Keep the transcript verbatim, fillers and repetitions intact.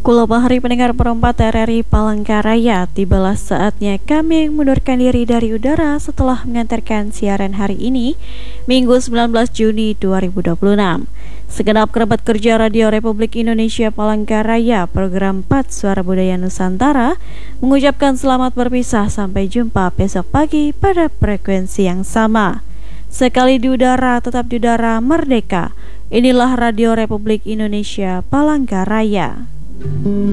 Kulapa hari pendengar perempat R R I Palangkaraya, tibalah saatnya kami mengundurkan diri dari udara setelah mengantarkan siaran hari ini, Minggu sembilan belas Juni dua ribu dua puluh enam. Segenap kerabat kerja Radio Republik Indonesia Palangkaraya, program empat Suara Budaya Nusantara, mengucapkan selamat berpisah sampai jumpa besok pagi pada frekuensi yang sama. Sekali di udara, tetap di udara merdeka. Inilah Radio Republik Indonesia Palangkaraya.